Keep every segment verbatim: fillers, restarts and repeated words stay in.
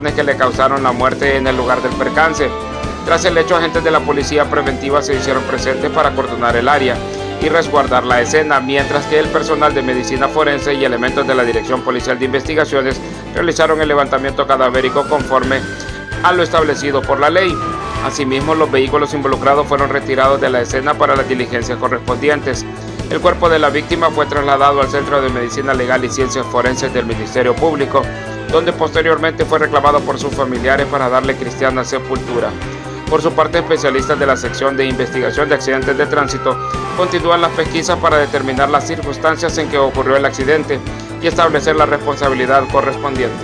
que le causaron la muerte en el lugar del percance. Tras el hecho, agentes de la policía preventiva se hicieron presentes para acordonar el área y resguardar la escena, mientras que el personal de medicina forense y elementos de la Dirección Policial de Investigaciones realizaron el levantamiento cadavérico conforme a lo establecido por la ley. Asimismo, los vehículos involucrados fueron retirados de la escena para las diligencias correspondientes. El cuerpo de la víctima fue trasladado al Centro de Medicina Legal y Ciencias Forenses del Ministerio Público, donde posteriormente fue reclamado por sus familiares para darle cristiana sepultura. Por su parte, especialistas de la sección de investigación de accidentes de tránsito continúan las pesquisas para determinar las circunstancias en que ocurrió el accidente y establecer la responsabilidad correspondiente.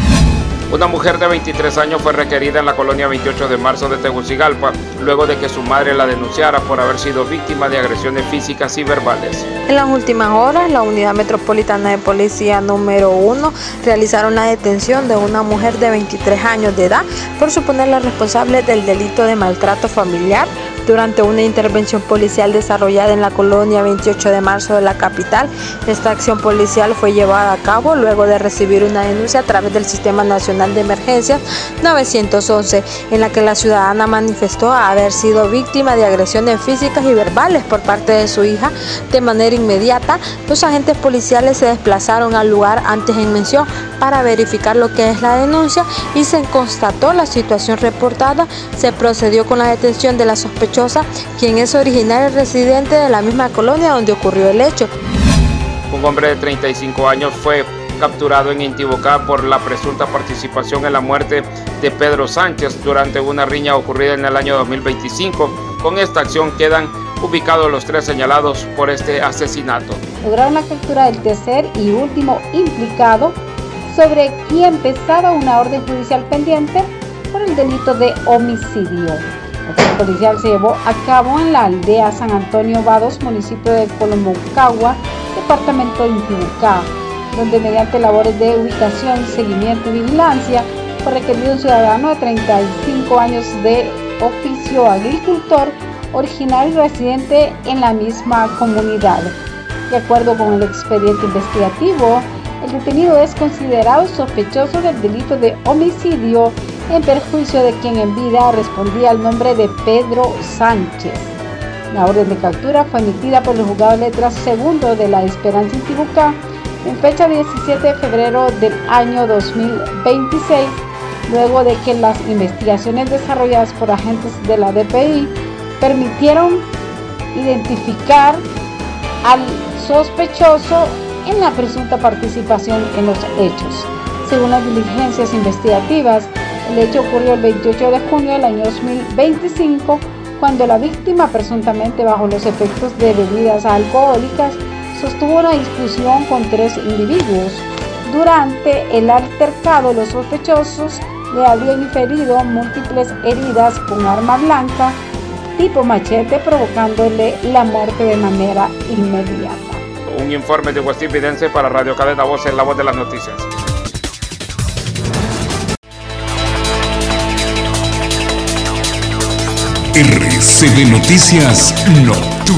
Una mujer de veintitrés años fue requerida en la colonia veintiocho de marzo de Tegucigalpa, luego de que su madre la denunciara por haber sido víctima de agresiones físicas y verbales. En las últimas horas, la Unidad Metropolitana de Policía número uno realizaron la detención de una mujer de veintitrés años de edad por suponerla responsable del delito de maltrato familiar durante una intervención policial desarrollada en la colonia veintiocho de marzo de la capital. Esta acción policial fue llevada a cabo luego de recibir una denuncia a través del Sistema Nacional de Emergencias novecientos once, en la que la ciudadana manifestó haber sido víctima de agresiones físicas y verbales por parte de su hija. De manera inmediata, los agentes policiales se desplazaron al lugar antes en mención para verificar lo que es la denuncia y se constató la situación reportada. Se procedió con la detención de la sospechosa, quien es originaria y residente de la misma colonia donde ocurrió el hecho. Un hombre de treinta y cinco años fue capturado en Intibucá por la presunta participación en la muerte de Pedro Sánchez durante una riña ocurrida en el año dos mil veinticinco. Con esta acción quedan ubicados los tres señalados por este asesinato. Lograron la captura del tercer y último implicado, sobre quien pesaba una orden judicial pendiente por el delito de homicidio. La acción policial se llevó a cabo en la aldea San Antonio Vados, municipio de Colomocagua, departamento de Intibucá, donde mediante labores de ubicación, seguimiento y vigilancia fue requerido un ciudadano de treinta y cinco años de oficio agricultor, originario y residente en la misma comunidad. De acuerdo con el expediente investigativo, el detenido es considerado sospechoso del delito de homicidio en perjuicio de quien en vida respondía al nombre de Pedro Sánchez. La orden de captura fue emitida por el juzgado de letras segundo de la Esperanza Intibucá en fecha diecisiete de febrero del año dos mil veintiséis, luego de que las investigaciones desarrolladas por agentes de la D P I permitieron identificar al sospechoso en la presunta participación en los hechos. Según las diligencias investigativas, el hecho ocurrió el veintiocho de junio del año dos mil veinticinco, cuando la víctima, presuntamente bajo los efectos de bebidas alcohólicas, sostuvo una discusión con tres individuos. Durante el altercado, los sospechosos le habían inferido múltiples heridas con arma blanca tipo machete, provocándole la muerte de manera inmediata. Un informe de Westin Vidente para Radio Cadena Voz, en la voz de las noticias. R C B Noticias No.